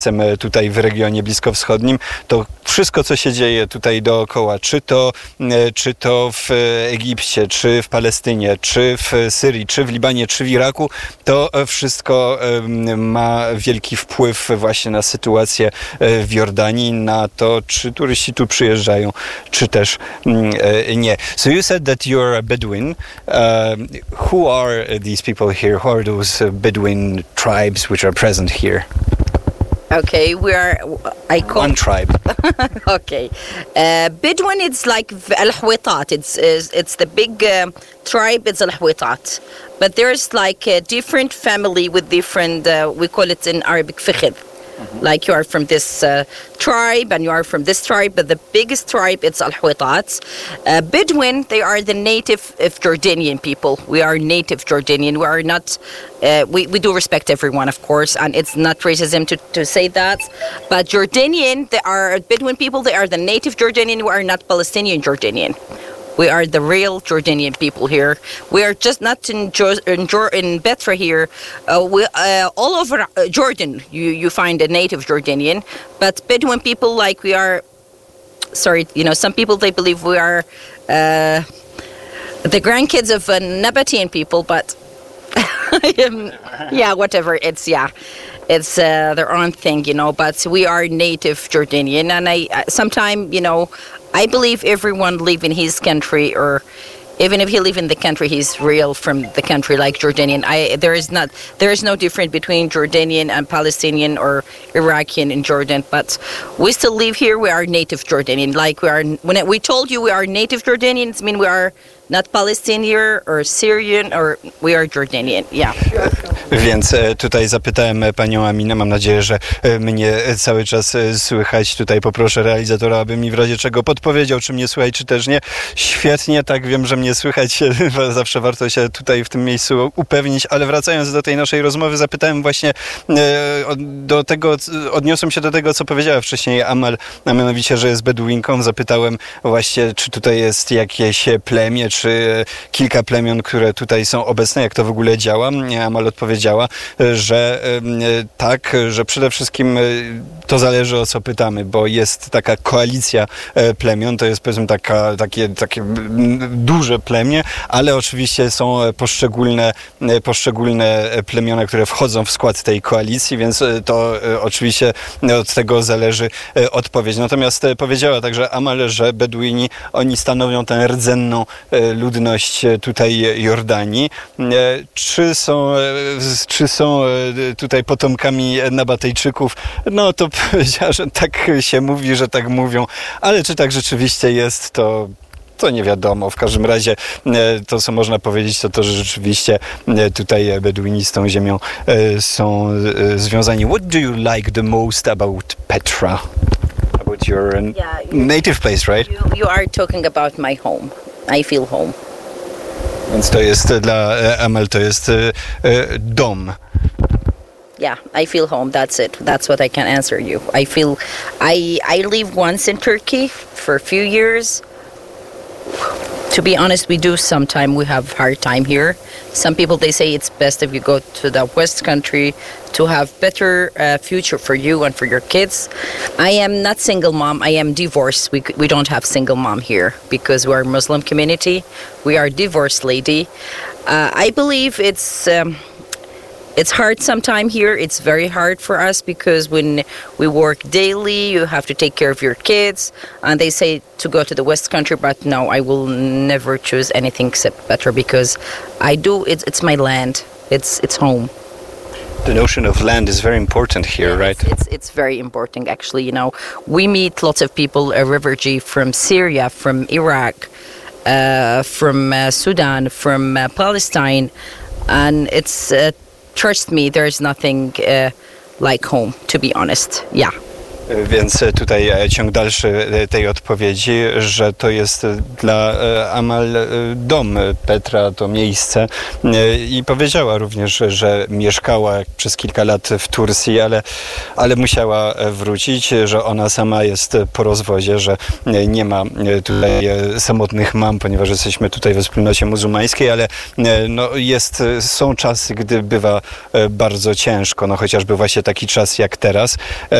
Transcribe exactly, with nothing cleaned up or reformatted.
tutaj w regionie bliskowschodnim, to wszystko, co się dzieje tutaj dookoła, czy to, czy to w Egipcie, czy w Palestynie, czy w Syrii, czy w Libanie, czy w Iraku, to wszystko ma wielki wpływ właśnie na sytuację w Jordanii, na to, czy turyści tu przyjeżdżają, czy też nie. So you said that you're a Bedouin. Uh, who are these people here? Who are those Bedouin tribes which are present here? Okay, we are. I call one tribe. Okay, uh, Bedouin. It's like Al-Hwitat. It's is it's the big uh, tribe. It's Al-Hwitat, but there's like a different family with different. Uh, we call it in Arabic fikhd. Like you are from this uh, tribe and you are from this tribe, but the biggest tribe it's Al-Hwitat. Uh, Bedouin, they are the native of Jordanian people. We are native Jordanian. We are not. Uh, we we do respect everyone, of course, and it's not racism to, to say that. But Jordanian, they are Bedouin people. They are the native Jordanian. We are not Palestinian Jordanian. We are the real Jordanian people here. We are just not in jo- in, jo- in Betra here. Uh, we, uh, all over uh, Jordan, you, you find a native Jordanian. But Bedouin people, like we are, sorry, you know, some people, they believe we are uh, the grandkids of uh, Nabatean people, but yeah, whatever. It's, yeah. It's uh, their own thing, you know, but we are native Jordanian. And I, I sometimes, you know, I believe everyone live in his country, or even if he live in the country, he's real from the country, like Jordanian. I there is not there is no difference between Jordanian and Palestinian or Iraqi in Jordan, but we still live here. We are native Jordanian. Like we are when we told you we are native Jordanians, mean we are not Palestinian or Syrian, or we are Jordanian. Yeah. Więc tutaj zapytałem panią Aminę, mam nadzieję, że mnie cały czas słychać. Tutaj poproszę realizatora, aby mi w razie czego podpowiedział, czy mnie słychać, czy też nie. Świetnie, tak, wiem, że mnie słychać. Zawsze warto się tutaj w tym miejscu upewnić, ale wracając do tej naszej rozmowy, zapytałem właśnie do tego, odniosłem się do tego, co powiedziała wcześniej Amal, a mianowicie, że jest Beduinką. Zapytałem właśnie, czy tutaj jest jakieś plemię, czy kilka plemion, które tutaj są obecne, jak to w ogóle działa. Amal odpowiedziała, że tak, że przede wszystkim to zależy, o co pytamy, bo jest taka koalicja plemion, to jest powiedzmy taka, takie, takie duże plemię, ale oczywiście są poszczególne, poszczególne plemiona, które wchodzą w skład tej koalicji, więc to oczywiście od tego zależy odpowiedź. Natomiast powiedziała także Amal, że Beduini, oni stanowią tę rdzenną ludność tutaj Jordanii. Czy są, czy są tutaj potomkami Nabatejczyków? No to powiedziała, że tak się mówi, że tak mówią, ale czy tak rzeczywiście jest, to to nie wiadomo. W każdym razie to, co można powiedzieć, to to, że rzeczywiście tutaj Beduini z tą ziemią są związani. What do you like the most about Petra? About your yeah, native place, right? You, you are talking about my home. I feel home. Więc to jest dla Amal, to jest e, dom. Yeah, I feel home. That's it. That's what I can answer you. I feel, I I lived once in Turkey for a few years. To be honest, we do sometimes we have hard time here. Some people, they say it's best if you go to the West country to have better uh, future for you and for your kids. I am not single mom. I am divorced. We we don't have single mom here because we are Muslim community. We are divorced lady. Uh, I believe it's. Um, It's hard sometime here. It's very hard for us because when we work daily, you have to take care of your kids. And they say to go to the West country, but no, I will never choose anything except Petra because I do, it's, it's my land. It's it's home. The notion of land is very important here, yeah, right? It's, it's it's very important, actually. You know, we meet lots of people, a refugee from Syria, from Iraq, uh, from uh, Sudan, from uh, Palestine. And it's... Uh, Trust me, there's nothing uh, like home, to be honest. Yeah. Więc tutaj ciąg dalszy tej odpowiedzi, że to jest dla Amal dom Petra, to miejsce. I powiedziała również, że mieszkała przez kilka lat w Turcji, ale, ale musiała wrócić, że ona sama jest po rozwodzie, że nie ma tutaj samotnych mam, ponieważ jesteśmy tutaj we wspólnocie muzułmańskiej, ale no jest, są czasy, gdy bywa bardzo ciężko, no chociażby właśnie taki czas jak teraz.